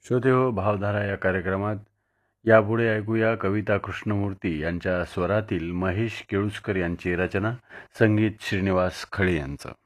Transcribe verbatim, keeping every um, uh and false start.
श्रोते हो, भावधारा या कार्यक्रमात यापुढे ऐकूया कविता कृष्णमूर्ती यांच्या स्वरातील महेश केळुसकर यांची रचना, संगीत श्रीनिवास खळे यांचं.